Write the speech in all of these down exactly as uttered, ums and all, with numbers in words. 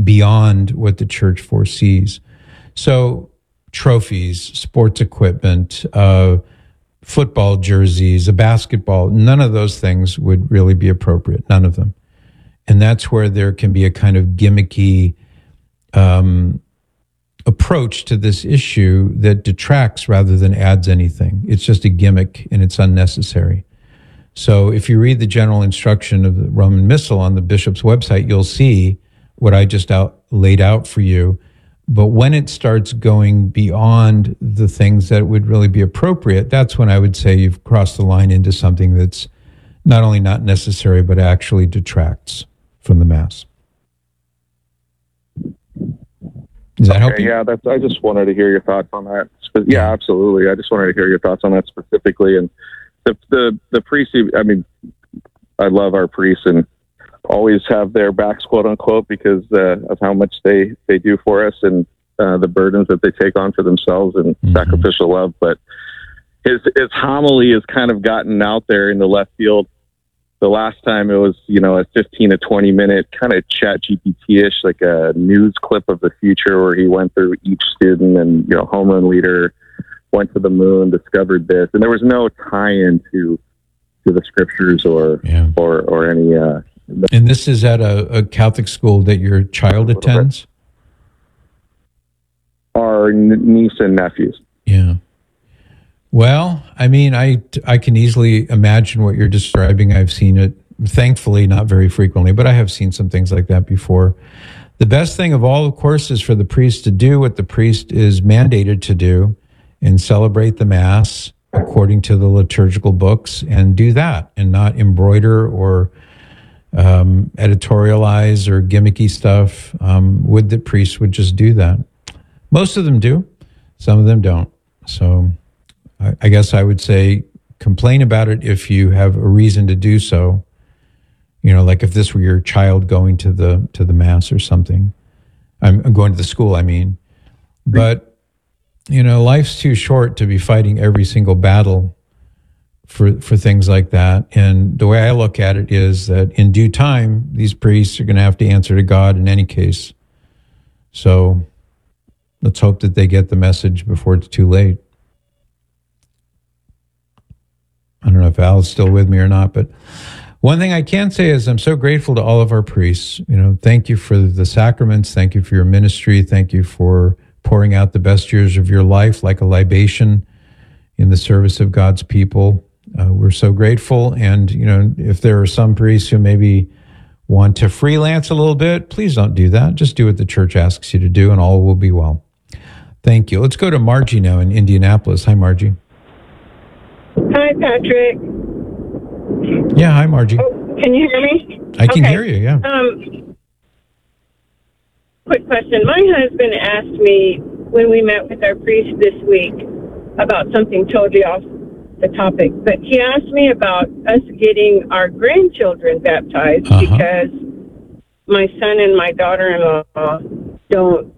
beyond what the church foresees. So trophies, sports equipment, uh, football jerseys, a basketball, none of those things would really be appropriate, none of them. And that's where there can be a kind of gimmicky um, approach to this issue that detracts rather than adds anything. It's just a gimmick and it's unnecessary. So if you read the general instruction of the Roman Missal on the bishop's website, you'll see what I just out, laid out for you. But when it starts going beyond the things that would really be appropriate, that's when I would say you've crossed the line into something that's not only not necessary, but actually detracts from the Mass. Does that okay, help you? Yeah, that's. I just wanted to hear your thoughts on that. Yeah, absolutely. I just wanted to hear your thoughts on that specifically. And the the the priests, I mean, I love our priests and always have their backs, quote unquote, because uh, of how much they, they do for us and uh, the burdens that they take on for themselves and mm-hmm. sacrificial love. But his his homily has kind of gotten out there in the left field. The last time it was, you know, a fifteen to twenty minute kind of chat G P T-ish, like a news clip of the future where he went through each student and, you know, home run leader, went to the moon, discovered this. And there was no tie-in to, to the scriptures or, yeah. or, or any, uh, and this is at a, a Catholic school that your child attends? Our n- niece and nephews. Yeah. Well, I mean, I, I can easily imagine what you're describing. I've seen it, thankfully, not very frequently, but I have seen some things like that before. The best thing of all, of course, is for the priest to do what the priest is mandated to do and celebrate the Mass according to the liturgical books and do that and not embroider or um, editorialize or gimmicky stuff. Um, would that priests would just do that. Most of them do. Some of them don't. So I, I guess I would say complain about it if you have a reason to do so. You know, like if this were your child going to the to the Mass or something. I'm, I'm going to the school, I mean. But, you know, life's too short to be fighting every single battle for for things like that. And the way I look at it is that in due time, these priests are going to have to answer to God in any case. So let's hope that they get the message before it's too late. I don't know if Al's still with me or not, but one thing I can say is I'm so grateful to all of our priests. You know, thank you for the sacraments. Thank you for your ministry. Thank you for pouring out the best years of your life like a libation in the service of God's people. Uh, we're so grateful. And, you know, if there are some priests who maybe want to freelance a little bit, please don't do that. Just do what the church asks you to do and all will be well. Thank you. Let's go to Margie now in Indianapolis. Hi, Margie. Hi, Patrick. Yeah, hi, Margie. Oh, can you hear me? I can okay. hear you, yeah. Um, quick question. My husband asked me when we met with our priest this week about something totally off the topic, but he asked me about us getting our grandchildren baptized uh-huh. because my son and my daughter-in-law don't.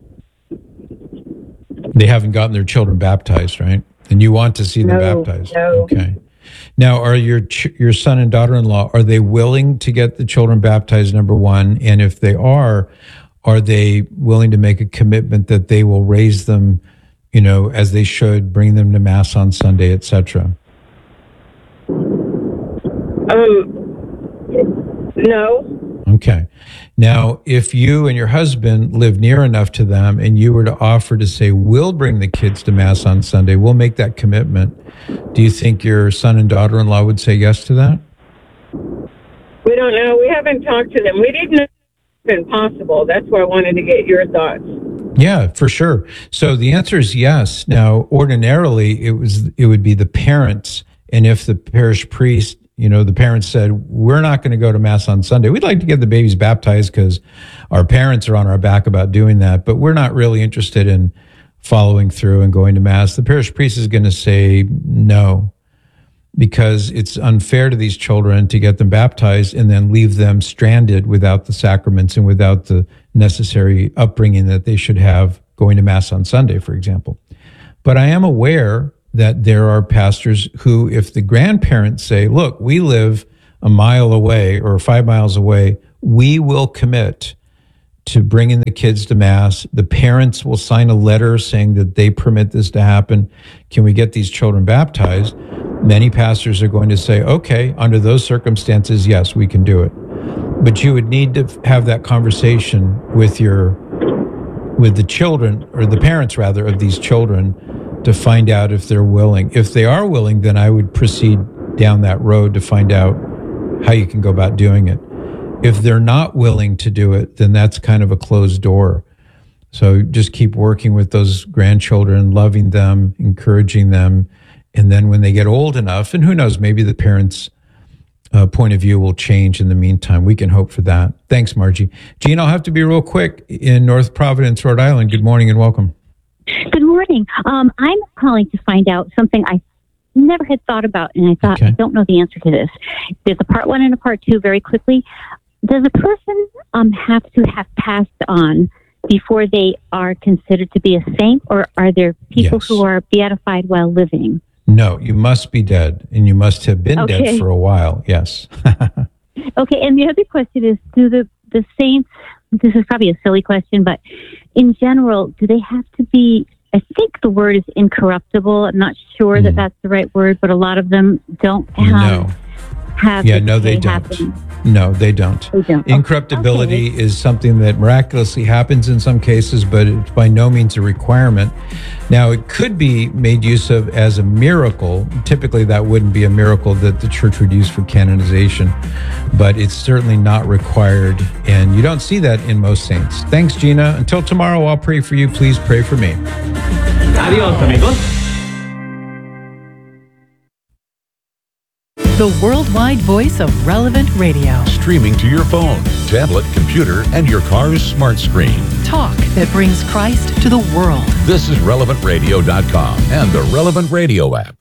They haven't gotten their children baptized, right? And you want to see them no, baptized. No. Okay. Now, are your ch- your son and daughter-in-law, are they willing to get the children baptized, number one? And if they are, are they willing to make a commitment that they will raise them, you know, as they should, bring them to Mass on Sunday, et cetera? Um, no. Okay. Now, if you and your husband live near enough to them and you were to offer to say, we'll bring the kids to Mass on Sunday, we'll make that commitment, do you think your son and daughter-in-law would say yes to that? We don't know. We haven't talked to them. We didn't know it was even possible. That's why I wanted to get your thoughts. Yeah, for sure. So the answer is yes. Now, ordinarily, it was it would be the parents, and if the parish priest, you know, the parents said, we're not going to go to Mass on Sunday. We'd like to get the babies baptized because our parents are on our back about doing that, but we're not really interested in following through and going to Mass. The parish priest is going to say no, because it's unfair to these children to get them baptized and then leave them stranded without the sacraments and without the necessary upbringing that they should have going to Mass on Sunday, for example. But I am aware that there are pastors who, if the grandparents say, look, we live a mile away or five miles away, we will commit to bringing the kids to Mass. The parents will sign a letter saying that they permit this to happen. Can we get these children baptized? Many pastors are going to say, okay, under those circumstances, yes, we can do it. But you would need to have that conversation with your, with the children, or the parents rather, of these children to find out if they're willing. If they are willing, then I would proceed down that road to find out how you can go about doing it. If they're not willing to do it, then that's kind of a closed door. So just keep working with those grandchildren, loving them, encouraging them. And then when they get old enough, and who knows, maybe the parents' uh, point of view will change in the meantime. We can hope for that. Thanks, Margie. Gene, I'll have to be real quick in North Providence, Rhode Island. Good morning and welcome. Good morning. Um, I'm calling to find out something I never had thought about, and I thought, Okay. I don't know the answer to this. There's a part one and a part two very quickly. Does a person um, have to have passed on before they are considered to be a saint, or are there people Yes. who are beatified while living? No, you must be dead, and you must have been Okay. dead for a while. Yes. Okay, and the other question is, do the, the saints, this is probably a silly question, but in general, do they have to be, I think the word is incorruptible. I'm not sure that Mm. that's the right word, but a lot of them don't have, No. have Yeah, the no, they decay don't. happen. No, they don't. They don't. Incorruptibility Okay. is something that miraculously happens in some cases, but it's by no means a requirement. Now, it could be made use of as a miracle. Typically, that wouldn't be a miracle that the church would use for canonization, but it's certainly not required, and you don't see that in most saints. Thanks, Gina. Until tomorrow, I'll pray for you. Please pray for me. Adios, amigos. The worldwide voice of Relevant Radio. Streaming to your phone, tablet, computer, and your car's smart screen. Talk that brings Christ to the world. This is relevant radio dot com and the Relevant Radio app.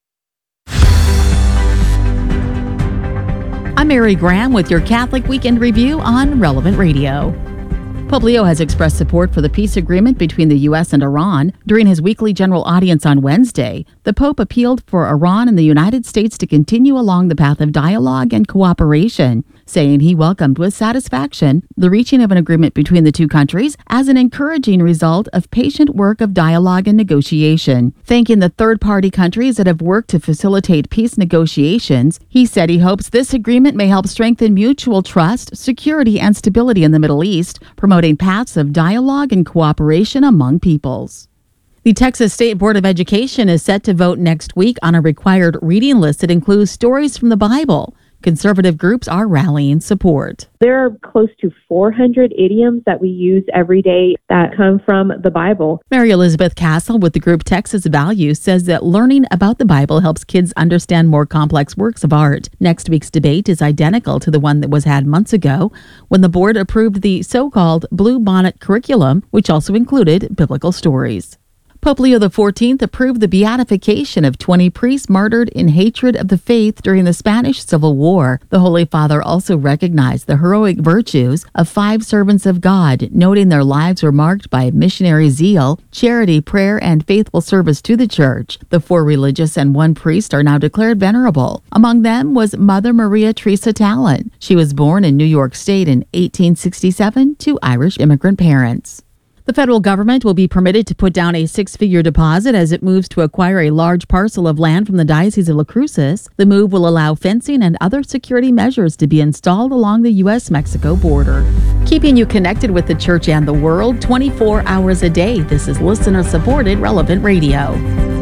I'm Mary Graham with your Catholic Weekend Review on Relevant Radio. Pope Leo has expressed support for the peace agreement between the U S and Iran. During his weekly general audience on Wednesday, the Pope appealed for Iran and the United States to continue along the path of dialogue and cooperation, saying he welcomed with satisfaction the reaching of an agreement between the two countries as an encouraging result of patient work of dialogue and negotiation. Thanking the third-party countries that have worked to facilitate peace negotiations, he said he hopes this agreement may help strengthen mutual trust, security, and stability in the Middle East, promoting paths of dialogue and cooperation among peoples. The Texas State Board of Education is set to vote next week on a required reading list that includes stories from the Bible. Conservative groups are rallying support. There are close to four hundred idioms that we use every day that come from the Bible. Mary Elizabeth Castle with the group Texas Value says that learning about the Bible helps kids understand more complex works of art. Next week's debate is identical to the one that was had months ago when the board approved the so-called Blue Bonnet curriculum, which also included biblical stories. Pope Leo the fourteenth approved the beatification of twenty priests martyred in hatred of the faith during the Spanish Civil War. The Holy Father also recognized the heroic virtues of five servants of God, noting their lives were marked by missionary zeal, charity, prayer, and faithful service to the Church. The four religious and one priest are now declared venerable. Among them was Mother Maria Teresa Talon. She was born in New York State in eighteen sixty-seven to Irish immigrant parents. The federal government will be permitted to put down a six-figure deposit as it moves to acquire a large parcel of land from the Diocese of La Cruces. The move will allow fencing and other security measures to be installed along the U S Mexico border. Keeping you connected with the church and the world twenty-four hours a day. This is listener-supported Relevant Radio.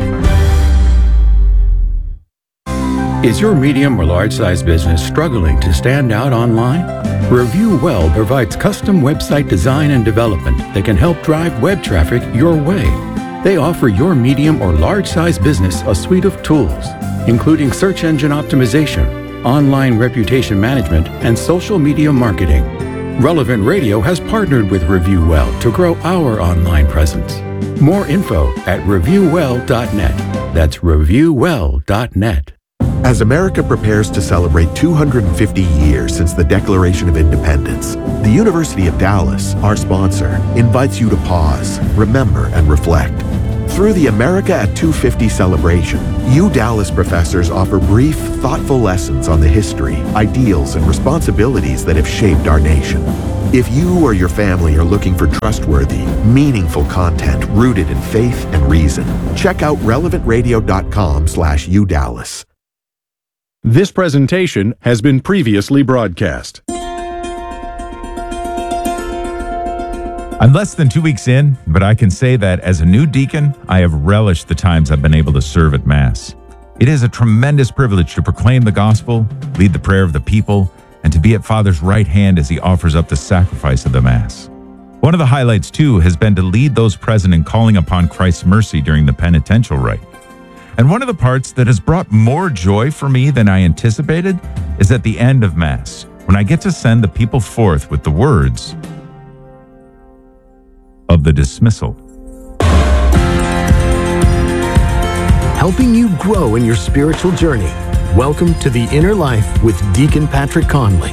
Is your medium or large size business struggling to stand out online? Review Well provides custom website design and development that can help drive web traffic your way. They offer your medium or large size business a suite of tools, including search engine optimization, online reputation management, and social media marketing. Relevant Radio has partnered with Review Well to grow our online presence. More info at review well dot net. That's review well dot net. As America prepares to celebrate two hundred fifty years since the Declaration of Independence, the University of Dallas, our sponsor, invites you to pause, remember, and reflect. Through the America at two fifty celebration, U Dallas professors offer brief, thoughtful lessons on the history, ideals, and responsibilities that have shaped our nation. If you or your family are looking for trustworthy, meaningful content rooted in faith and reason, check out relevant radio dot com slash U Dallas. This presentation has been previously broadcast. I'm less than two weeks in, but I can say that as a new deacon, I have relished the times I've been able to serve at Mass. It is a tremendous privilege to proclaim the gospel, lead the prayer of the people, and to be at Father's right hand as he offers up the sacrifice of the Mass. One of the highlights, too, has been to lead those present in calling upon Christ's mercy during the penitential rite. And one of the parts that has brought more joy for me than I anticipated is at the end of Mass, when I get to send the people forth with the words of the dismissal. Helping you grow in your spiritual journey. Welcome to The Inner Life with Deacon Patrick Conley.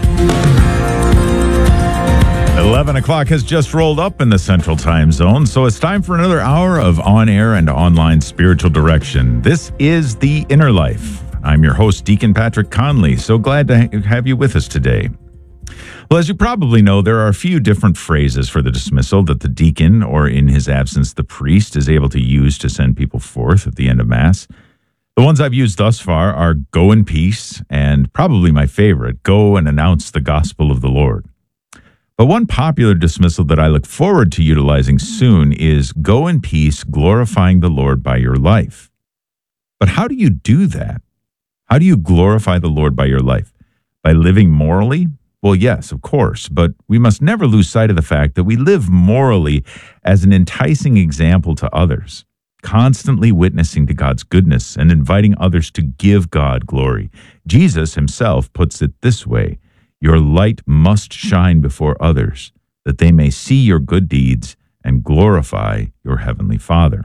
eleven o'clock has just rolled up in the Central Time Zone, so it's time for another hour of on-air and online spiritual direction. This is The Inner Life. I'm your host, Deacon Patrick Conley. So glad to have you with us today. Well, as you probably know, there are a few different phrases for the dismissal that the deacon, or in his absence, the priest, is able to use to send people forth at the end of Mass. The ones I've used thus far are go in peace, and probably my favorite, go and announce the gospel of the Lord. But one popular dismissal that I look forward to utilizing soon is go in peace, glorifying the Lord by your life. But how do you do that? How do you glorify the Lord by your life? By living morally? Well, yes, of course, but we must never lose sight of the fact that we live morally as an enticing example to others, constantly witnessing to God's goodness and inviting others to give God glory. Jesus himself puts it this way: your light must shine before others, that they may see your good deeds and glorify your heavenly Father.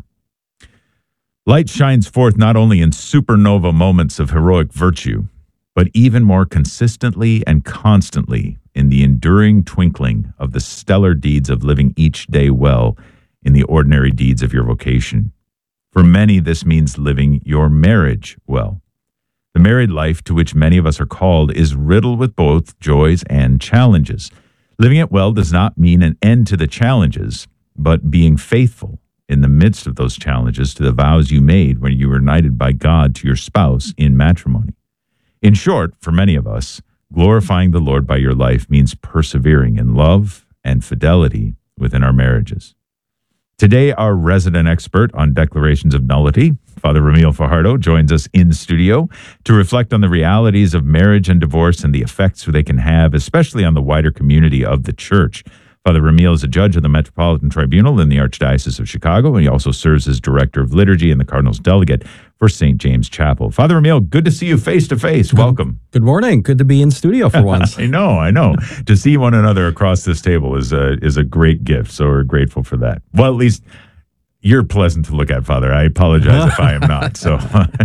Light shines forth not only in supernova moments of heroic virtue, but even more consistently and constantly in the enduring twinkling of the stellar deeds of living each day well in the ordinary deeds of your vocation. For many, this means living your marriage well. The married life to which many of us are called is riddled with both joys and challenges. Living it well does not mean an end to the challenges, but being faithful in the midst of those challenges to the vows you made when you were united by God to your spouse in matrimony. In short, for many of us, glorifying the Lord by your life means persevering in love and fidelity within our marriages. Today, our resident expert on declarations of nullity, Father Ramil Fajardo, joins us in studio to reflect on the realities of marriage and divorce and the effects they can have, especially on the wider community of the church. Father Ramil is a judge of the Metropolitan Tribunal in the Archdiocese of Chicago, and he also serves as Director of Liturgy and the Cardinal's Delegate for Saint James Chapel. Father Ramil, good to see you face to face. Welcome. Good morning. Good to be in studio for once. I know, I know. To see one another across this table is a, is a great gift, so we're grateful for that. Well, at least you're pleasant to look at, Father. I apologize if I am not. So,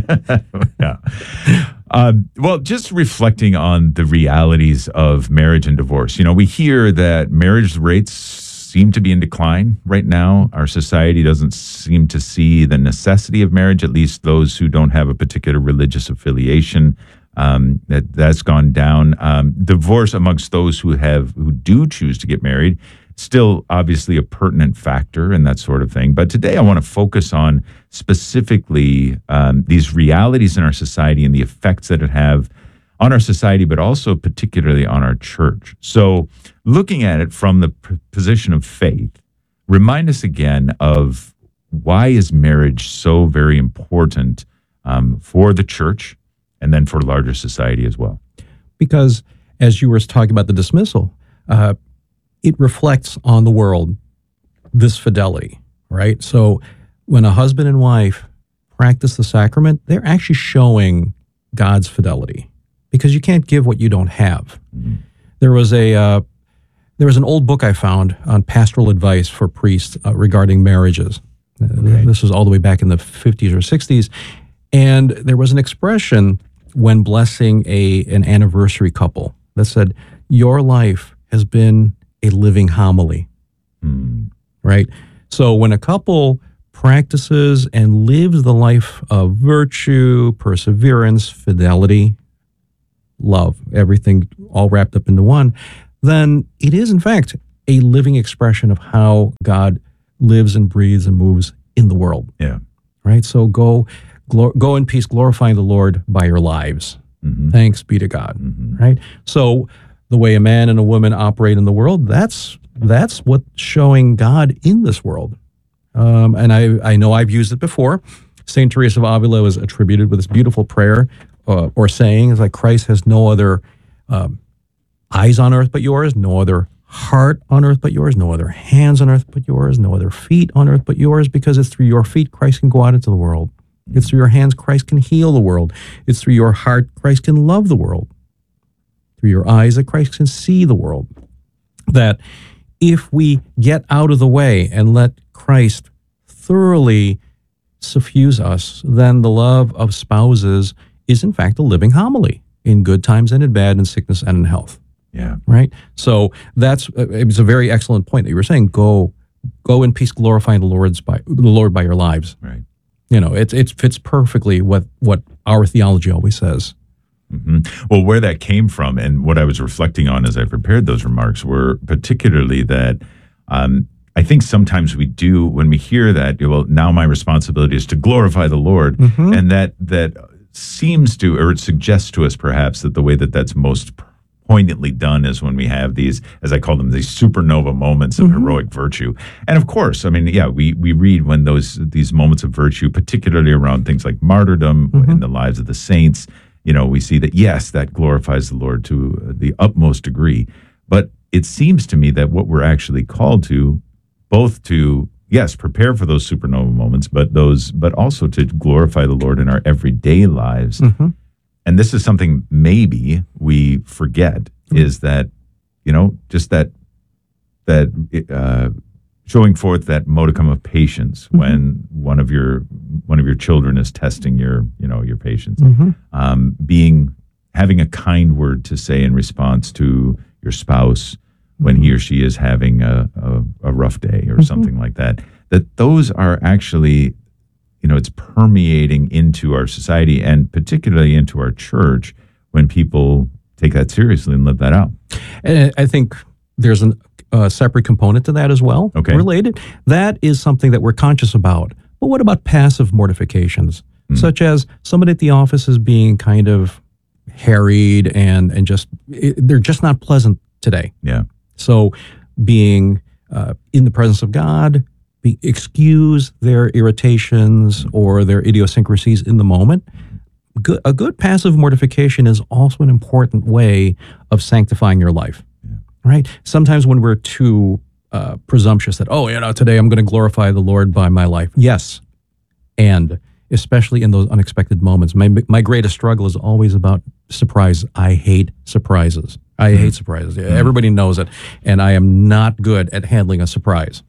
yeah. Uh, well, just reflecting on the realities of marriage and divorce. You know, we hear that marriage rates seem to be in decline right now. Our society doesn't seem to see the necessity of marriage, at least those who don't have a particular religious affiliation. Um, that, that's gone down. Um, divorce amongst those who have who do choose to get married, still obviously a pertinent factor and that sort of thing. But today I want to focus on specifically um, these realities in our society and the effects that it have on our society, but also particularly on our church. So looking at it from the p- position of faith, remind us again of why is marriage so very important um, for the church and then for larger society as well? Because as you were talking about the dismissal, uh, it reflects on the world this fidelity, right? So when a husband and wife practice the sacrament, they're actually showing God's fidelity, because you can't give what you don't have. Mm-hmm. There was a uh, there was an old book I found on pastoral advice for priests uh, regarding marriages. Okay. This was all the way back in the fifties or sixties, and there was an expression when blessing a an anniversary couple that said, "Your life has been a living homily." Mm. Right? So when a couple practices and lives the life of virtue, perseverance, fidelity, love, everything all wrapped up into one, then it is, in fact, a living expression of how God lives and breathes and moves in the world. Yeah. Right? So go glor- go in peace, glorifying the Lord by your lives. Mm-hmm. Thanks be to God. Mm-hmm. Right? So the way a man and a woman operate in the world, that's that's what's showing God in this world. Um, and I, I know I've used it before. Saint Teresa of Avila was attributed with this beautiful prayer uh, or saying, is like, Christ has no other um, eyes on earth but yours, no other heart on earth but yours, no other hands on earth but yours, no other feet on earth but yours, because it's through your feet Christ can go out into the world. It's through your hands Christ can heal the world. It's through your heart Christ can love the world. Through your eyes that Christ can see the world. That if we get out of the way and let Christ thoroughly suffuse us, then the love of spouses is in fact a living homily in good times and in bad, in sickness and in health. Yeah. Right? So that's, it was a very excellent point that you were saying. Go, go in peace, glorifying the Lord's by the Lord by your lives. Right. You know, it it fits perfectly what what our theology always says. Mm-hmm. Well, where that came from and what I was reflecting on as I prepared those remarks were particularly that um, I think sometimes we do, when we hear that, well, now my responsibility is to glorify the Lord, mm-hmm. and that that seems to, or it suggests to us perhaps that the way that that's most poignantly done is when we have these, as I call them, these supernova moments of mm-hmm. heroic virtue. And of course, I mean, yeah, we we read when those these moments of virtue, particularly around things like martyrdom mm-hmm. in the lives of the saints, you know, we see that, yes, that glorifies the Lord to the utmost degree. But it seems to me that what we're actually called to, both to, yes, prepare for those supernova moments, but those, but also to glorify the Lord in our everyday lives. Mm-hmm. And this is something maybe we forget, mm-hmm. is that, you know, just that, that uh, showing forth that modicum of patience mm-hmm. when one of your one of your children is testing your, you know, your patience, mm-hmm. um, being having a kind word to say in response to your spouse when he or she is having a, a, a rough day or mm-hmm. something like that, that those are actually, you know, it's permeating into our society and particularly into our church when people take that seriously and live that out. And I think there's a uh, separate component to that as well, okay. related. That is something that we're conscious about. But what about passive mortifications, mm-hmm. such as somebody at the office is being kind of harried and, and just, it, they're just not pleasant today. Yeah. So being uh, in the presence of God, be, excuse their irritations or their idiosyncrasies in the moment. Good, a good passive mortification is also an important way of sanctifying your life, yeah. right? Sometimes when we're too uh, presumptuous that, oh, you know, today I'm going to glorify the Lord by my life. Yes, and especially in those unexpected moments. My, my greatest struggle is always about surprise. I hate surprises. I hate surprises. Everybody knows it. And I am not good at handling a surprise.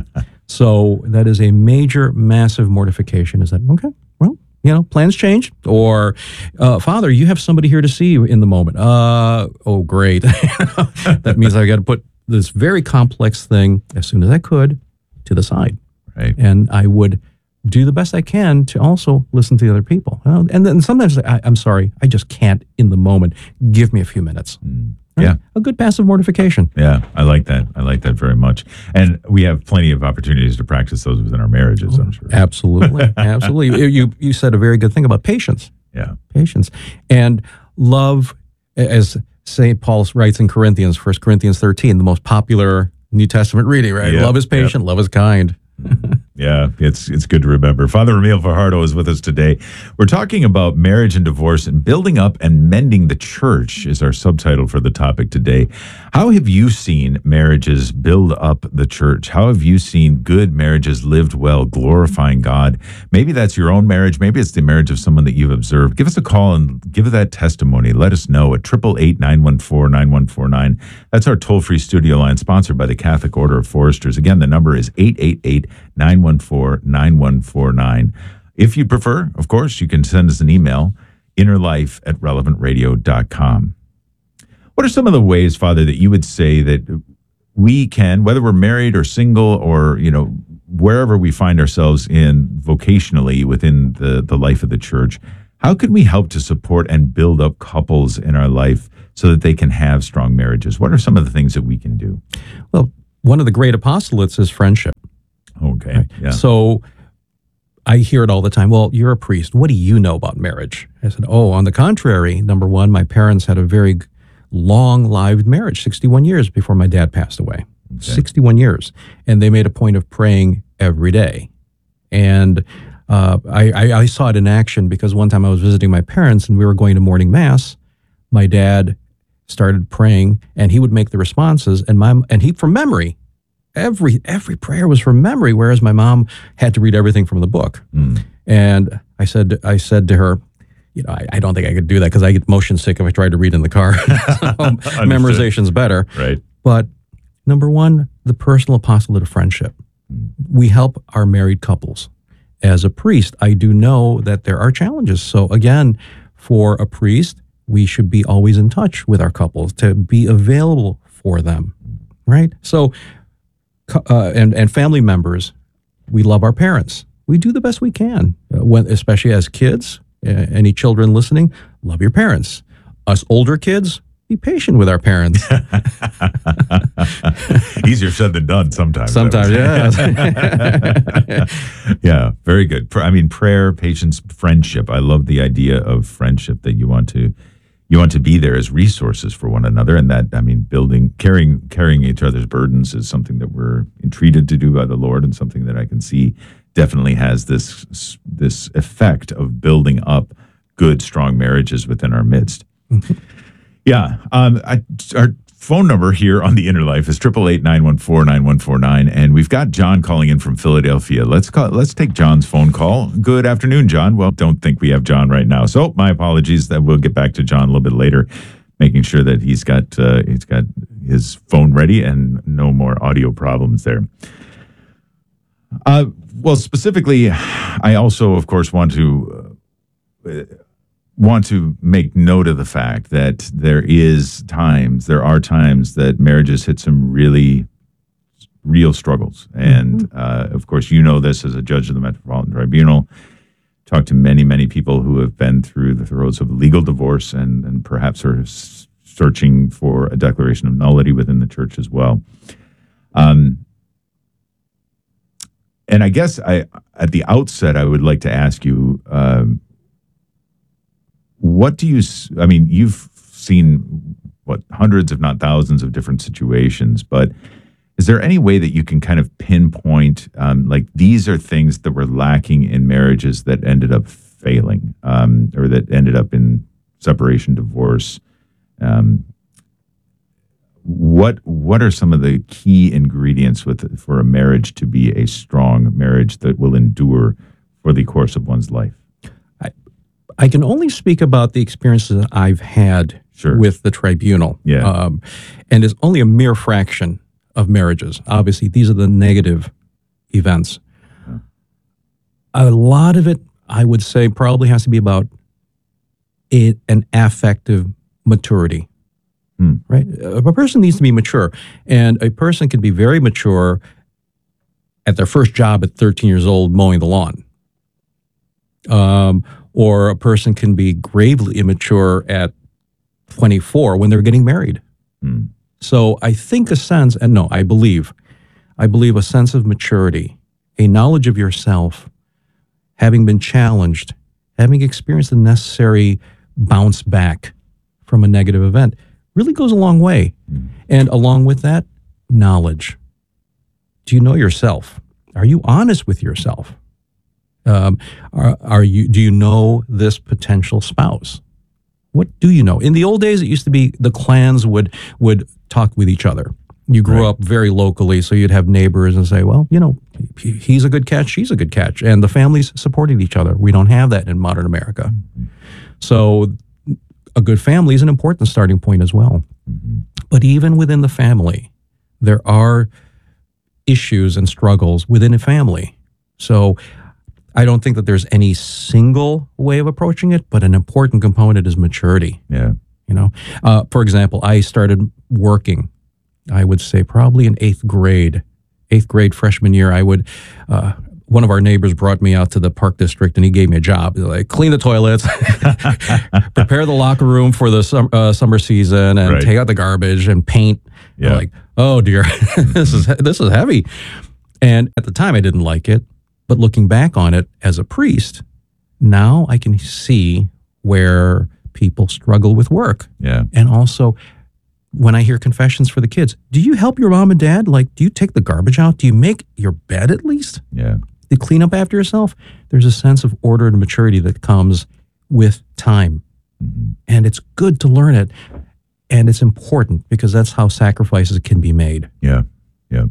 So that is a major, massive mortification. Is that, okay, well, you know, plans change. Or, uh, Father, you have somebody here to see you in the moment. Uh, oh, great. That means I've got to put this very complex thing, as soon as I could, to the side. Right. And I would do the best I can to also listen to the other people. Uh, and then sometimes I, I'm sorry, I just can't in the moment. Give me a few minutes. Mm. Right? Yeah. A good passive mortification. Yeah, I like that. I like that very much. And we have plenty of opportunities to practice those within our marriages, I'm sure. Absolutely. Absolutely. You, you said a very good thing about patience. Yeah. Patience. And love, as Saint Paul writes in Corinthians, First Corinthians thirteen, the most popular New Testament reading, right? Yep, love is patient, yep. love is kind. Yeah, it's it's good to remember. Father Ramil Fajardo is with us today. We're talking about marriage and divorce, and building up and mending the church is our subtitle for the topic today. How have you seen marriages build up the church? How have you seen good marriages lived well, glorifying God? Maybe that's your own marriage. Maybe it's the marriage of someone that you've observed. Give us a call and give that testimony. Let us know at eight eight eight, nine one four, nine one four nine. That's our toll-free studio line, sponsored by the Catholic Order of Foresters. Again, the number is eight eight eight, nine one four, nine one four nine. If you prefer, of course, you can send us an email, innerlife at relevant radio dot com. What are some of the ways, Father, that you would say that we can, whether we're married or single or, you know, wherever we find ourselves in vocationally within the, the life of the church, how can we help to support and build up couples in our life so that they can have strong marriages? What are some of the things that we can do? Well, one of the great apostolates is friendship. Okay. Right? Yeah. So I hear it all the time. Well, you're a priest. What do you know about marriage? I said, oh, on the contrary, number one, my parents had a very long-lived marriage, sixty-one years before my dad passed away. Okay. sixty-one years. And they made a point of praying every day. And uh, I, I, I saw it in action because one time I was visiting my parents and we were going to morning mass. My dad started praying and he would make the responses, and my and he from memory. Every every prayer was from memory, whereas my mom had to read everything from the book. Mm. And I said I said to her, you know, I, I don't think I could do that because I get motion sick if I try to read in the car. So memorization's better. Right. But number one, the personal apostolate of friendship. Mm. We help our married couples. As a priest, I do know that there are challenges. So again, for a priest, we should be always in touch with our couples to be available for them, right? So, uh, and and family members, we love our parents. We do the best we can, uh, when, especially as kids. Uh, any children listening, love your parents. Us older kids, be patient with our parents. Easier said than done sometimes. Sometimes, yeah. Yeah, very good. I mean, prayer, patience, friendship. I love the idea of friendship, that you want to you want to be there as resources for one another, and that, I mean, building, carrying, carrying each other's burdens is something that we're entreated to do by the Lord, and something that I can see definitely has this this effect of building up good, strong marriages within our midst. Mm-hmm. Yeah. Um, I, our phone number here on the Inner Life is triple eight nine one four nine one four nine, and we've got John calling in from Philadelphia. Let's call. Let's take John's phone call. Good afternoon, John. Well, don't think we have John right now, so my apologies. That we'll get back to John a little bit later, making sure that he's got uh, he's got his phone ready and no more audio problems there. Uh, well, specifically, I also, of course, want to. Uh, want to make note of the fact that there is times, there are times that marriages hit some really real struggles. And, mm-hmm. uh, of course, you know this as a judge of the Metropolitan Tribunal. Talked to many, many people who have been through the throes of legal divorce and, and perhaps are s- searching for a declaration of nullity within the church as well. Um, and I guess I, at the outset, I would like to ask you, um, what do you, I mean, you've seen, what, hundreds, if not thousands of different situations, but is there any way that you can kind of pinpoint, um, like, these are things that were lacking in marriages that ended up failing, um, or that ended up in separation, divorce? Um, what what are some of the key ingredients with for a marriage to be a strong marriage that will endure for the course of one's life? I can only speak about the experiences that I've had sure. with the tribunal. Yeah. Um, and it's only a mere fraction of marriages. Obviously, these are the negative events. Yeah. A lot of it, I would say, probably has to be about it, an affective maturity. Hmm. Right? A person needs to be mature. And a person can be very mature at their first job at thirteen years old mowing the lawn. Um, or a person can be gravely immature at twenty-four when they're getting married. Hmm. So I think a sense, and no, I believe, I believe a sense of maturity, a knowledge of yourself, having been challenged, having experienced the necessary bounce back from a negative event, really goes a long way. Hmm. And along with that, knowledge. Do you know yourself? Are you honest with yourself? Um, are, are you? Do you know this potential spouse? What do you know? In the old days, it used to be the clans would would talk with each other. You grew right. up very locally, so you'd have neighbors and say, well, you know, he, he's a good catch, she's a good catch. And the families supported each other. We don't have that in modern America. Mm-hmm. So a good family is an important starting point as well. Mm-hmm. But even within the family, there are issues and struggles within a family. So I don't think that there's any single way of approaching it, but an important component is maturity. Yeah. You know, uh, for example, I started working, I would say probably in eighth grade, eighth grade freshman year. I would, uh, one of our neighbors brought me out to the park district and he gave me a job. He's like, clean the toilets, prepare the locker room for the sum, uh, summer season, and Right. take out the garbage and paint. Yeah. I'm like, oh dear, this is this is heavy. And at the time, I didn't like it, but looking back on it as a priest, now I can see where people struggle with work. Yeah. And also, when I hear confessions for the kids, do you help your mom and dad? Like, do you take the garbage out? Do you make your bed at least? Yeah. Do you clean up after yourself? There's a sense of order and maturity that comes with time. Mm-hmm. And it's good to learn it. And it's important because that's how sacrifices can be made. Yeah. Yeah.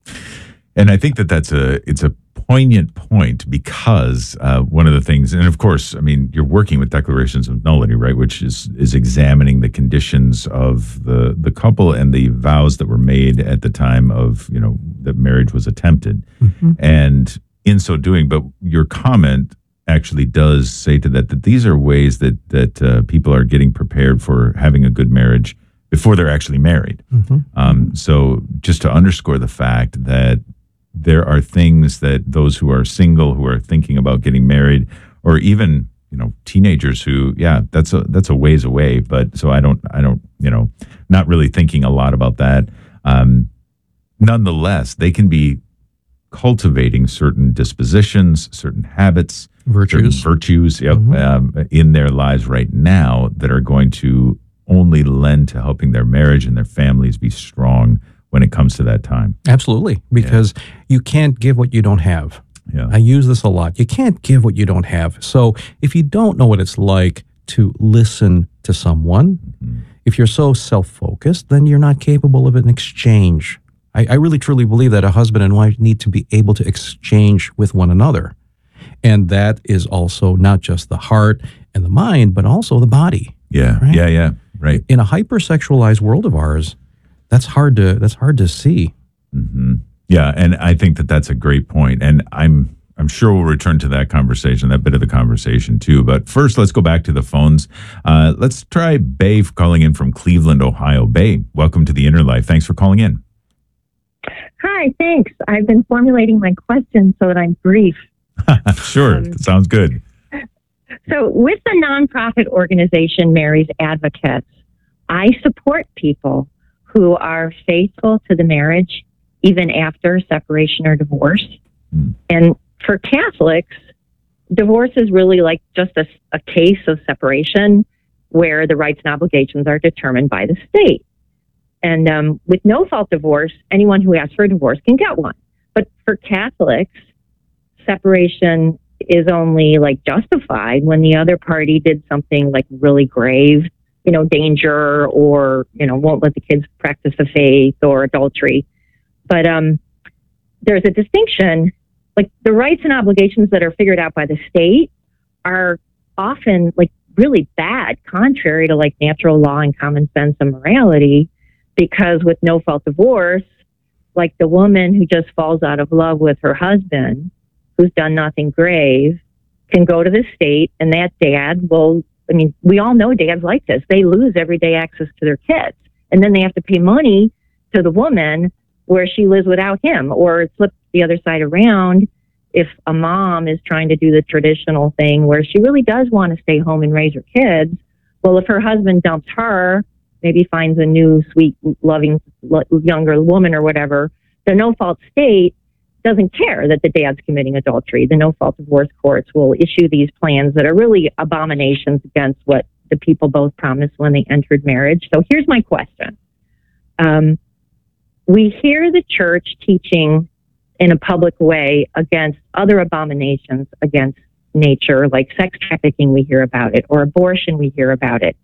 And I think that that's a, it's a poignant point because uh, one of the things, and of course, I mean, you're working with declarations of nullity, right? Which is, is examining the conditions of the, the couple and the vows that were made at the time of, you know, that marriage was attempted. Mm-hmm. And in so doing, but your comment actually does say to that, that these are ways that, that uh, people are getting prepared for having a good marriage before they're actually married. Mm-hmm. Um, so just to underscore the fact that there are things that those who are single, who are thinking about getting married, or even, you know, teenagers who, yeah, that's a, that's a ways away. But so I don't, I don't, you know, not really thinking a lot about that. Um, nonetheless, they can be cultivating certain dispositions, certain habits, Virtues. certain virtues, yep, Mhm. um, in their lives right now that are going to only lend to helping their marriage and their families be strong when it comes to that time. Absolutely. Because you can't give what you don't have. Yeah. I use this a lot. You can't give what you don't have. So if you don't know what it's like to listen to someone, Mm-hmm. if you're so self-focused, then you're not capable of an exchange. I, I really truly believe that a husband and wife need to be able to exchange with one another. And that is also not just the heart and the mind, but also the body. Yeah. Right? Yeah. Yeah. Right. In a hypersexualized world of ours, that's hard to that's hard to see. Mm-hmm. Yeah, and I think that that's a great point, and I'm I'm sure we'll return to that conversation, that bit of the conversation too. But first, let's go back to the phones. Uh, let's try Bay calling in from Cleveland, Ohio. Bay, welcome to the Inner Life. Thanks for calling in. Hi, thanks. I've been formulating my questions so that I'm brief. Sure, Um, sounds good. So, with the nonprofit organization Mary's Advocates, I support people who are faithful to the marriage even after separation or divorce. Mm. And for Catholics, divorce is really like just a, a case of separation where the rights and obligations are determined by the state. And um, with no-fault divorce, anyone who asks for a divorce can get one. But for Catholics, separation is only like justified when the other party did something like really grave, you know, danger, or, you know, won't let the kids practice the faith, or adultery. But um, there's a distinction, like the rights and obligations that are figured out by the state are often like really bad, contrary to like natural law and common sense and morality, because with no fault divorce, like the woman who just falls out of love with her husband, who's done nothing grave, can go to the state, and that dad will, I mean, we all know dads like this. They lose everyday access to their kids, and then they have to pay money to the woman where she lives without him, or it's flipped the other side around. If a mom is trying to do the traditional thing where she really does want to stay home and raise her kids, well, if her husband dumps her, maybe finds a new, sweet, loving, younger woman or whatever, the no-fault state doesn't care that the dad's committing adultery. The no-fault divorce courts will issue these plans that are really abominations against what the people both promised when they entered marriage. So here's my question. Um, we hear the church teaching in a public way against other abominations against nature, like sex trafficking, we hear about it, or abortion, we hear about it.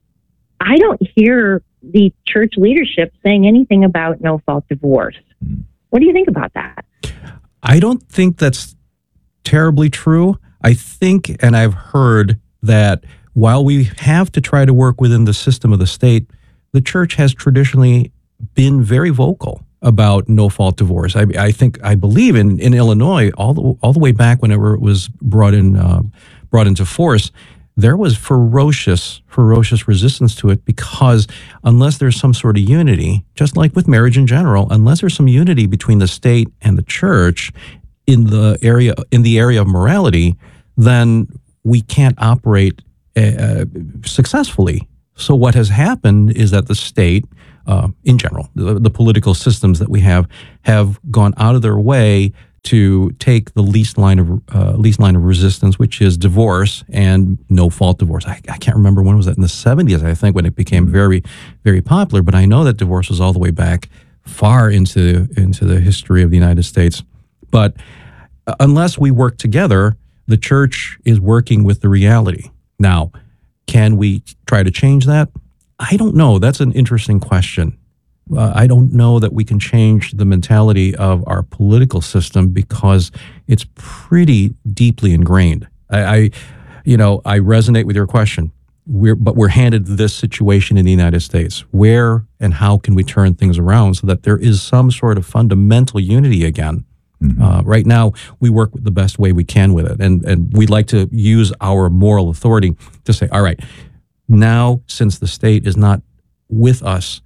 I don't hear the church leadership saying anything about no-fault divorce. What do you think about that? I don't think that's terribly true. I think, and I've heard that while we have to try to work within the system of the state, the church has traditionally been very vocal about no-fault divorce. I, I think, I believe in, in Illinois, all the all the way back whenever it was brought in, uh, brought into force, there was ferocious, ferocious resistance to it, because unless there's some sort of unity, just like with marriage in general, unless there's some unity between the state and the church, in the area in the area of morality, then we can't operate uh, successfully. So what has happened is that the state, uh, in general, the, the political systems that we have, have gone out of their way to take the least line of uh, least line of resistance, which is divorce and no fault divorce. I, I can't remember when was that, in the seventies, I think, when it became very, very popular. But I know that divorce was all the way back far into into the history of the United States. But unless we work together, the church is working with the reality. Now, can we try to change that? I don't know. That's an interesting question. Uh, I don't know that we can change the mentality of our political system because it's pretty deeply ingrained. I, I you know, I resonate with your question. We're, but we're handed this situation in the United States. Where and how can we turn things around so that there is some sort of fundamental unity again? Mm-hmm. Uh, right now, we work the best way we can with it. And, and we'd like to use our moral authority to say, all right, now, since the state is not with us,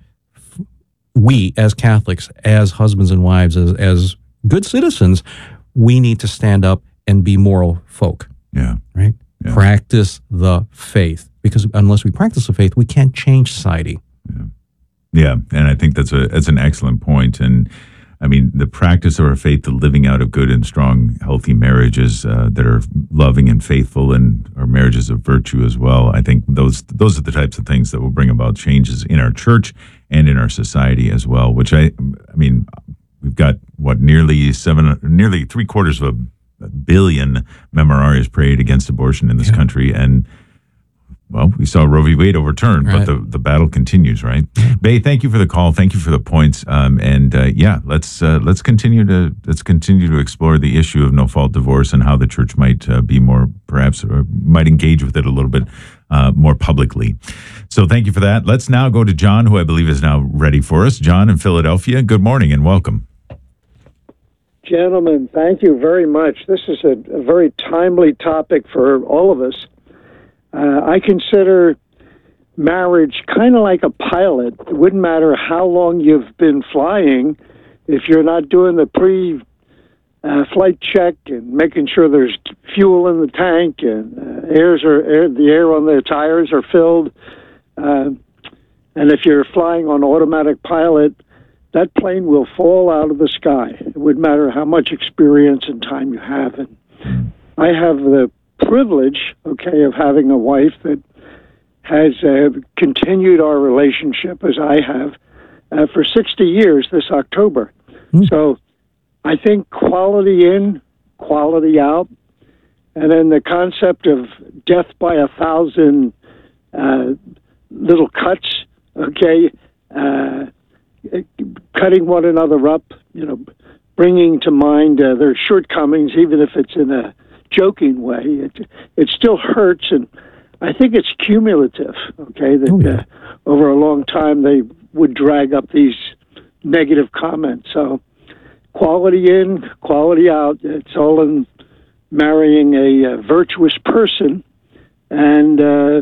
we as Catholics, as husbands and wives, as, as good citizens, we need to stand up and be moral folk. Yeah. Right? Yeah. Practice the faith. Because unless we practice the faith, we can't change society. Yeah. Yeah. And I think that's a that's an excellent point. And I mean, the practice of our faith, the living out of good and strong, healthy marriages uh, that are loving and faithful, and our marriages of virtue as well. I think those those are the types of things that will bring about changes in our church and in our society as well. Which I, I mean, we've got what nearly seven, nearly three quarters of a billion memorarias prayed against abortion in this yeah. country, and well, we saw Roe v. Wade overturned, right. but the, the battle continues, right? Yeah. Bay, thank you for the call. Thank you for the points. Um, and uh, yeah, let's uh, let's continue to let's continue to explore the issue of no fault divorce and how the church might uh, be more, perhaps, or might engage with it a little bit uh, more publicly. So thank you for that. Let's now go to John, who I believe is now ready for us. John in Philadelphia. Good morning and welcome. Gentlemen, thank you very much. This is a, a very timely topic for all of us. Uh, I consider marriage kind of like a pilot. It wouldn't matter how long you've been flying. If you're not doing the pre-flight uh, check and making sure there's fuel in the tank and uh, airs are air, the air on the tires are filled, uh, and if you're flying on automatic pilot, that plane will fall out of the sky. It wouldn't matter how much experience and time you have. And I have the privilege, okay, of having a wife that has uh, continued our relationship as I have uh, for sixty years this October. Mm. So I think quality in, quality out, and then the concept of death by a thousand uh, little cuts, okay, uh, cutting one another up, you know, bringing to mind uh, their shortcomings, even if it's in a joking way. It, it still hurts, and I think it's cumulative, okay, that oh, yeah. uh, over a long time they would drag up these negative comments. So quality in, quality out, it's all in marrying a, a virtuous person, and uh,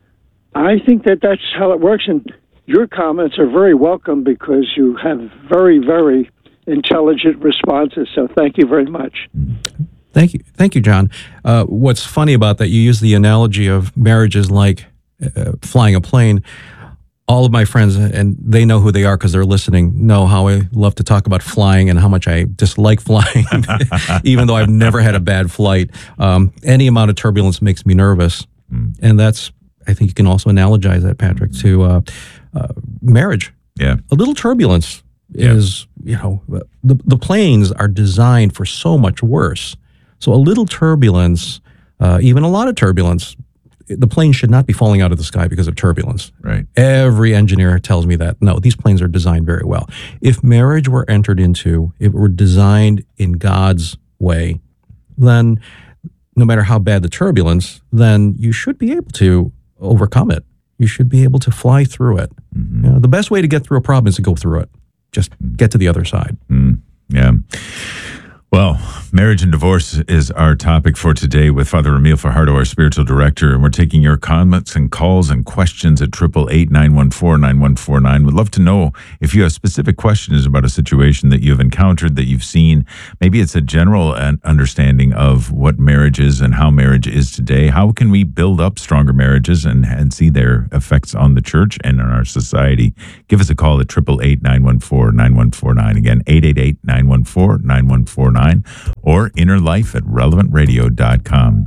I think that that's how it works, and your comments are very welcome because you have very, very intelligent responses, so thank you very much. Thank you. Thank you, John. Uh, what's funny about that, you use the analogy of marriages like uh, flying a plane. All of my friends, and they know who they are because they're listening, know how I love to talk about flying and how much I dislike flying, even though I've never had a bad flight. Um, any amount of turbulence makes me nervous. Mm. And that's, I think you can also analogize that, Patrick, to uh, uh, marriage. Yeah. A little turbulence yeah. is, you know, the, the planes are designed for so much worse. So a little turbulence, uh, even a lot of turbulence, the plane should not be falling out of the sky because of turbulence. Right. Every engineer tells me that. No, these planes are designed very well. If marriage were entered into, if it were designed in God's way, then no matter how bad the turbulence, then you should be able to overcome it. You should be able to fly through it. Mm-hmm. You know, the best way to get through a problem is to go through it. Just get to the other side. Mm, yeah. Well, Marriage and divorce is our topic for today with Father Emile Fajardo, our spiritual director, and we're taking your comments and calls and questions at triple eight nine one four nine one four nine. We'd love to know if you have specific questions about a situation that you've encountered, that you've seen. Maybe it's a general understanding of what marriage is and how marriage is today. How can we build up stronger marriages and, and see their effects on the church and on our society? Give us a call at triple eight nine one four nine one four nine. Again, eight eight eight nine one four nine one four nine. Or inner life at relevant radio dot com.